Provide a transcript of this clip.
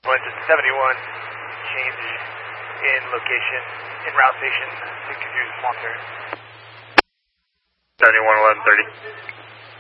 Just 71, change in location, in route station, 62 small turn. 71, 1130.